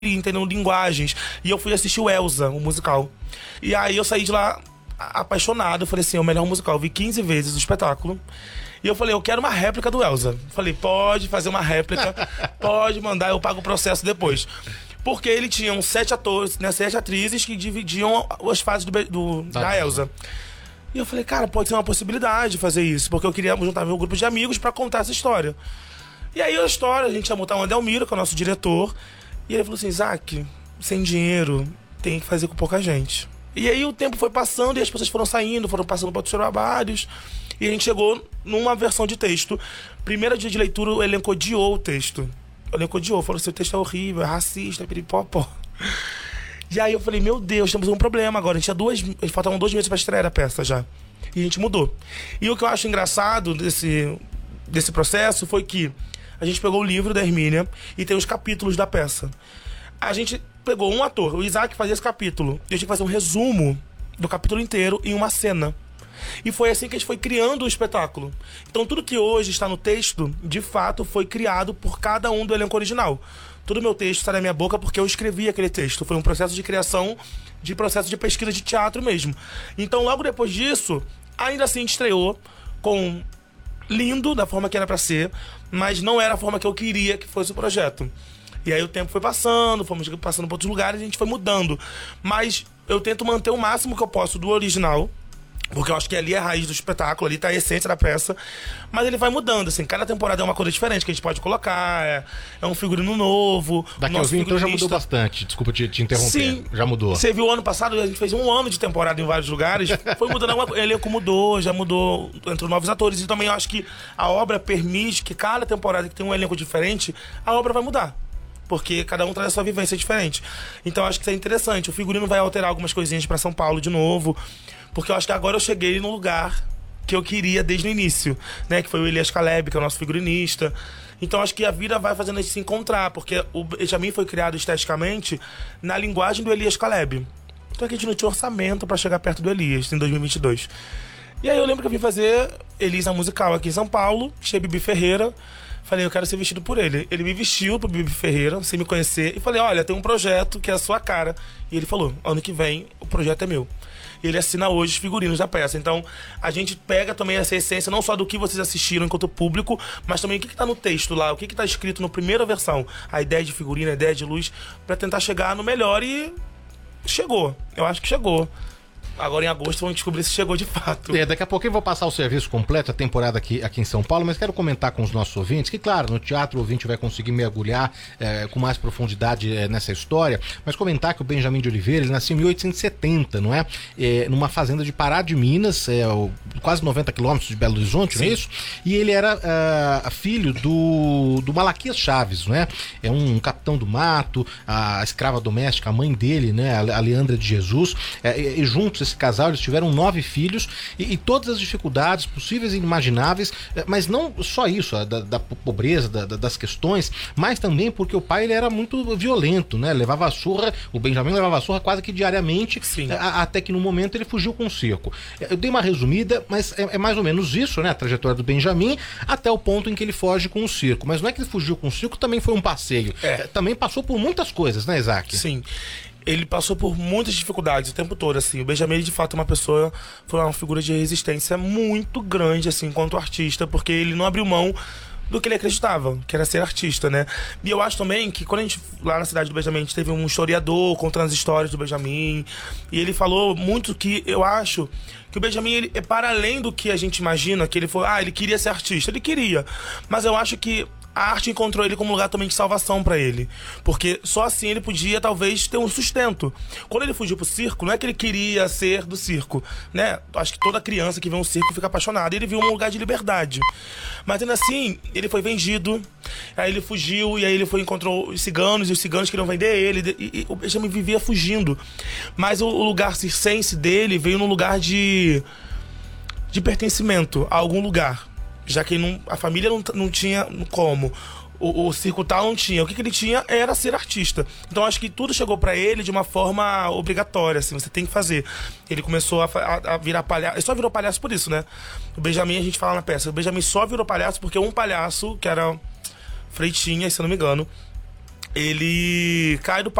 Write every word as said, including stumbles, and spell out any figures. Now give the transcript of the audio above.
entendendo linguagens. E eu fui assistir o Elsa, o musical. E aí eu saí de lá apaixonado. Eu falei assim, é o melhor musical. Eu vi quinze vezes o espetáculo. E eu falei, eu quero uma réplica do Elsa. Falei, pode fazer uma réplica, pode mandar, eu pago o processo depois. Porque ele tinha uns sete atores, né, sete atrizes que dividiam as fases do, do, da Elsa. E eu falei, cara, pode ser uma possibilidade fazer isso, porque eu queria juntar meu grupo de amigos pra contar essa história. E aí a história, a gente chamou o Adelmiro, que é o nosso diretor, e ele falou assim, Isaac, sem dinheiro, tem que fazer com pouca gente. E aí o tempo foi passando e as pessoas foram saindo, foram passando para outros trabalhos, e a gente chegou numa versão de texto. Primeiro dia de leitura, o elenco odiou o texto. O elenco odiou, falou assim, o texto é horrível, é racista, é piripopó. E aí eu falei, meu Deus, temos um problema agora. A gente tinha duas, faltavam dois meses pra estrear a peça já. E a gente mudou. E o que eu acho engraçado desse, desse processo foi que a gente pegou o livro da Hermínia e tem os capítulos da peça. A gente pegou um ator, o Isaac fazia esse capítulo, e eu tinha que fazer um resumo do capítulo inteiro em uma cena. E foi assim que a gente foi criando o espetáculo. Então tudo que hoje está no texto, de fato, foi criado por cada um do elenco original. Todo meu texto está na minha boca porque eu escrevi aquele texto. Foi um processo de criação, de processo de pesquisa de teatro mesmo. Então logo depois disso, ainda assim estreou com lindo, da forma que era para ser, mas não era a forma que eu queria que fosse o projeto. E aí o tempo foi passando, fomos passando para outros lugares e a gente foi mudando. Mas eu tento manter o máximo que eu posso do original, porque eu acho que ali é a raiz do espetáculo, ali tá a essência da peça. Mas ele vai mudando, assim, cada temporada é uma coisa diferente que a gente pode colocar, é, é um figurino novo. Daqui a então já mudou bastante, desculpa te, te interromper. Sim, já mudou. Você viu ano passado, a gente fez um ano de temporada em vários lugares, foi mudando alguma coisa, o elenco mudou, já mudou, entrou novos atores. E também eu acho que a obra permite que cada temporada que tem um elenco diferente, a obra vai mudar. Porque cada um traz a sua vivência diferente. Então eu acho que isso é interessante. O figurino vai alterar algumas coisinhas pra São Paulo de novo. Porque eu acho que agora eu cheguei no lugar que eu queria desde o início, né? Que foi o Elias Caleb, que é o nosso figurinista. Então acho que a vida vai fazendo a gente se encontrar. Porque o Benjamin foi criado esteticamente na linguagem do Elias Caleb. Então aqui a gente não tinha orçamento pra chegar perto do Elias em dois mil e vinte e dois. E aí eu lembro que eu vim fazer Elisa musical aqui em São Paulo. Achei Bibi Ferreira. Falei, eu quero ser vestido por ele. Ele me vestiu pro Bibi Ferreira, sem me conhecer. E falei, olha, tem um projeto que é a sua cara. E ele falou, ano que vem o projeto é meu. E ele assina hoje os figurinos da peça. Então, a gente pega também essa essência, não só do que vocês assistiram enquanto público, mas também o que que tá no texto lá, o que que tá escrito na primeira versão. A ideia de figurino, a ideia de luz, pra tentar chegar no melhor e... chegou. Eu acho que chegou. Agora em agosto vamos descobrir se chegou de fato. É, daqui a pouco eu vou passar o serviço completo, a temporada aqui, aqui em São Paulo, mas quero comentar com os nossos ouvintes que, claro, no teatro o ouvinte vai conseguir mergulhar é, com mais profundidade é, nessa história, mas comentar que o Benjamin de Oliveira, ele nasceu em mil oitocentos e setenta, não é? é numa fazenda de Pará de Minas, é, o, quase noventa quilômetros de Belo Horizonte, não é isso? E ele era uh, filho do, do Malaquias Chaves, não é? É um capitão do mato, a escrava doméstica, a mãe dele, né? A Leandra de Jesus, é, e, e juntos esse casal, eles tiveram nove filhos e, e todas as dificuldades possíveis e inimagináveis, mas não só isso, da, da pobreza, da, das questões, mas também porque o pai ele era muito violento, né? Levava a surra, o Benjamin levava a surra quase que diariamente, a, até que no momento ele fugiu com o circo. Eu dei uma resumida, mas é, é mais ou menos isso, né? A trajetória do Benjamin até o ponto em que ele foge com o circo. Mas não é que ele fugiu com o circo, também foi um passeio. É. Também passou por muitas coisas, né, Isaac? Sim. Ele passou por muitas dificuldades o tempo todo, assim. O Benjamin, de fato, é uma pessoa... Foi uma figura de resistência muito grande, assim, enquanto artista. Porque ele não abriu mão do que ele acreditava, que era ser artista, né? E eu acho também que quando a gente... Lá na cidade do Benjamin, a gente teve um historiador contando as histórias do Benjamin. E ele falou muito que... Eu acho que o Benjamin, ele é para além do que a gente imagina. Que ele foi... Ah, ele queria ser artista. Ele queria. Mas eu acho que... A arte encontrou ele como um lugar também de salvação pra ele. Porque só assim ele podia, talvez, ter um sustento. Quando ele fugiu pro circo, não é que ele queria ser do circo, né? Acho que toda criança que vê um circo fica apaixonada. Ele viu um lugar de liberdade. Mas ainda assim, ele foi vendido. Aí ele fugiu, e aí ele foi encontrou os ciganos, e os ciganos queriam vender ele. E, e o Benjamin vivia fugindo. Mas o, o lugar circense dele veio num lugar de... de pertencimento a algum lugar. Já que não, a família não, não tinha como. O, o circo tal não tinha. O que, que ele tinha era ser artista. Então acho que tudo chegou pra ele de uma forma obrigatória, assim, você tem que fazer. Ele começou a, a, a virar palhaço. Ele só virou palhaço por isso, né? O Benjamin, a gente fala na peça, o Benjamin só virou palhaço porque um palhaço, que era Freitinha, se eu não me engano, ele cai do